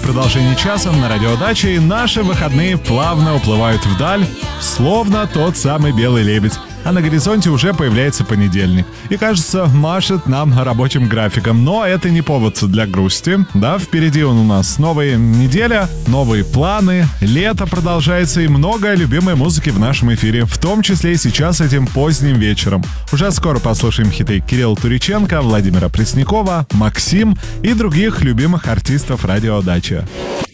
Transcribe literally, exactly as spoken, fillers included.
продолжение часа на Радио Дача, и наши выходные плавно уплывают вдаль, словно тот самый белый лебедь. А на горизонте уже появляется понедельник. И, кажется, машет нам рабочим графиком. Но это не повод для грусти. Да, впереди у нас новая неделя, новые планы, лето продолжается и много любимой музыки в нашем эфире. В том числе и сейчас этим поздним вечером. Уже скоро послушаем хиты Кирилла Туриченко, Владимира Преснякова, Максим и других любимых артистов Радио Дача.